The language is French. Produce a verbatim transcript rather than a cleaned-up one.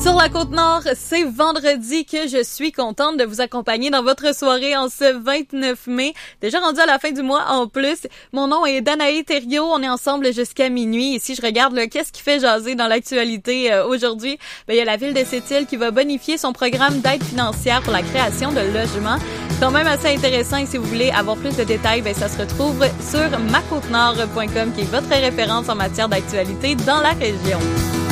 Sur la Côte-Nord, c'est vendredi que je suis contente de vous accompagner dans votre soirée en ce vingt-neuf mai. Déjà rendu à la fin du mois en plus. Mon nom est Danae Thériault. On est ensemble jusqu'à minuit. Et si je regarde là, qu'est-ce qui fait jaser dans l'actualité euh, aujourd'hui, ben, il y a la ville de Sept-Îles qui va bonifier son programme d'aide financière pour la création de logements. C'est quand même assez intéressant et si vous voulez avoir plus de détails, ben, ça se retrouve sur ma côte nord point com qui est votre référence en matière d'actualité dans la région.